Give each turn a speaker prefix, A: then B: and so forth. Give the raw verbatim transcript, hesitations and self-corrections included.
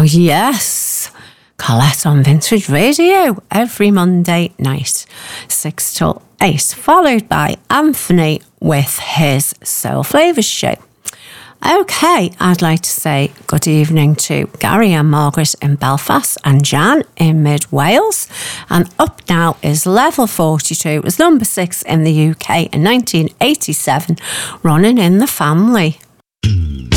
A: Oh, yes. Colette on Vintage Radio every Monday night, six till eight, followed by Anthony with his Soul Flavours show. Okay, I'd like to say good evening to Gary and Margaret in Belfast and Jan in Mid Wales. And up now is Level forty-two. It was number six in the U K in nineteen eighty-seven, running in the family.